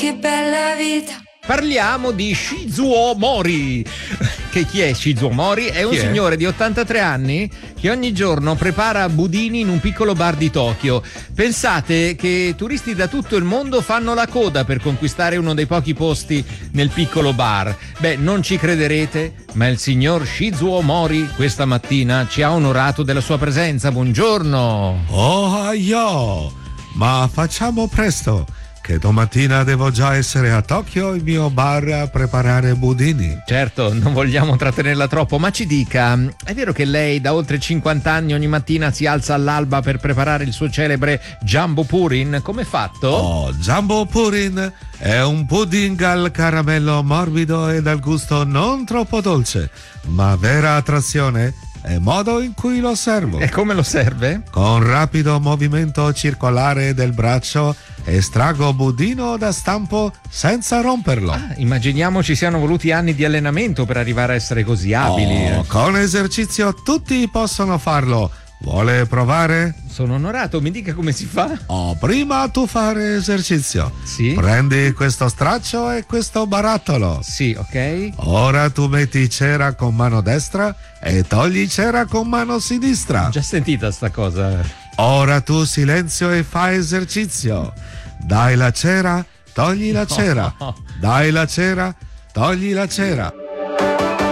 che bella vita. Parliamo di Shizuo Mori. Che chi è Shizuo Mori? È un signore di 83 anni che ogni giorno prepara budini in un piccolo bar di Tokyo. Pensate che turisti da tutto il mondo fanno la coda per conquistare uno dei pochi posti nel piccolo bar. Beh, non ci crederete, ma il signor Shizuo Mori questa mattina ci ha onorato della sua presenza. Buongiorno. Oh, io! Ma facciamo presto, che domattina devo già essere a Tokyo, il mio bar, a preparare budini. Certo, non vogliamo trattenerla troppo, ma ci dica, è vero che lei da oltre 50 anni ogni mattina si alza all'alba per preparare il suo celebre Jumbo Purin? Come è fatto? Oh, Jumbo Purin è un pudding al caramello morbido e dal gusto non troppo dolce, ma vera attrazione è il modo in cui lo servo. E come lo serve? Con rapido movimento circolare del braccio estraggo budino da stampo senza romperlo. Immaginiamo ci siano voluti anni di allenamento per arrivare a essere così abili. Con esercizio tutti possono farlo. Vuole provare? Sono onorato, mi dica come si fa? Prima tu fare esercizio. Sì. Prendi questo straccio e questo barattolo. Sì, ok. Ora tu metti cera con mano destra e togli cera con mano sinistra. Ho già sentita sta cosa. Ora tu silenzio e fai esercizio. Dai la cera, togli la cera. Dai la cera, togli la cera.